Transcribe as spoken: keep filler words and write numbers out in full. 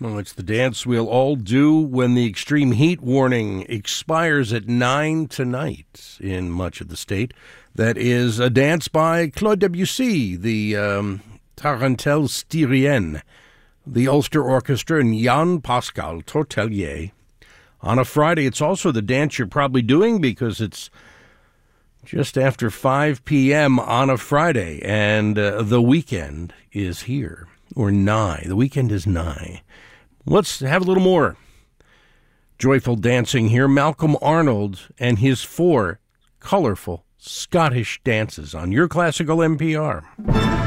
Well, it's the dance we'll all do when the extreme heat warning expires at nine tonight in much of the state. That is a dance by Claude Debussy, the um, Tarentelle Styrienne, the Ulster Orchestra, and Jan-Pascal Tortelier. On a Friday, it's also the dance you're probably doing because it's just after five p.m. on a Friday, and uh, the weekend is here, or nigh. The weekend is nigh. Let's have a little more joyful dancing here. Malcolm Arnold and his four colorful Scottish dances on your Classical N P R.